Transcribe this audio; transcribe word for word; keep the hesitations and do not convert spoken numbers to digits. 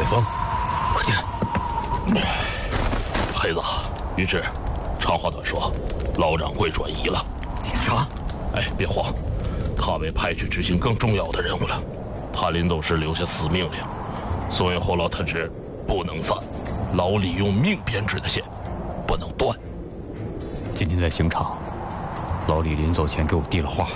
峰，快进来。 黑子，于志，长话短说，老掌柜转移了。 啥？ 哎，别慌，他被派去执行更重要的任务了。他临走时留下死命令：宋元侯老特旨不能散，老李用命编织的线不能断。 今天在刑场，老李临走前给我递了话，